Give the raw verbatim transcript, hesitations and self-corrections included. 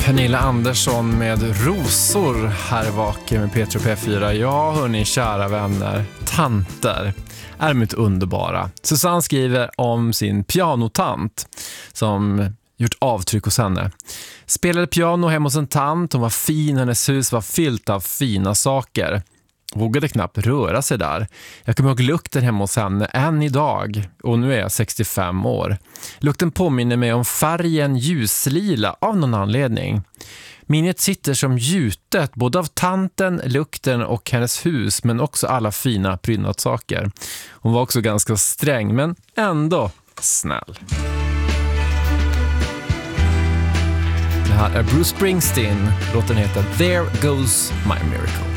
Pernilla Andersson med Rosor här vaken med P tre P fyra. Ja, hörni, kära vänner, tanter är mitt underbara. Susanne skriver om sin pianotant som gjort avtryck hos henne. Spelade piano hemma hos en tant, hon var fin, hennes hus var fyllt av fina saker. Vågade knappt röra sig där. Jag kommer ihåg lukten hemma hos henne än idag. Och nu är jag sextiofem år. Lukten påminner mig om färgen ljuslila av någon anledning. Minnet sitter som gjutet både av tanten, lukten och hennes hus, men också alla fina prydnadssaker. Hon var också ganska sträng, men ändå snäll. Det här är Bruce Springsteen. Låten heter There Goes My Miracle.